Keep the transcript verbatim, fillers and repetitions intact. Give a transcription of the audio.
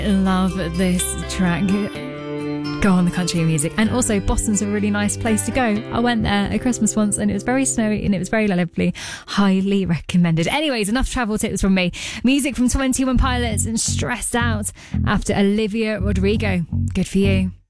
Love this track. Go on the country music. And also Boston's a really nice place to go. I went there at Christmas once and it was very snowy and it was very lovely. Highly recommended. Anyways, enough travel tips from me. Music from twenty-one Pilots and Stressed Out after Olivia Rodrigo. Good for you.